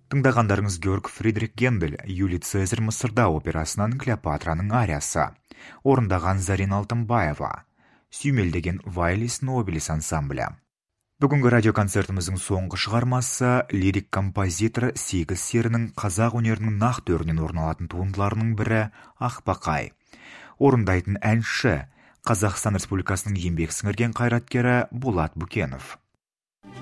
Тыңдағандарыңыз Георг Фридрих Гендель, Юлий Цезарь Мысырда операсынан Клеопатраның ариясы. Орындаған Зарина Алтынбаева. Сүймелдеген Вайлис Нобелис ансамблі. Бүгінгі радиоконцертіміздің соңғы шығармасы лирик композитор Сегіз серінің қазақ өнерінің нақты өрінен орын алатын туындыларының бірі Ақбақай. Орындайтын әнші Қазақстан Республикасының еңбек сіңірген қайраткері Болат Бүкенов.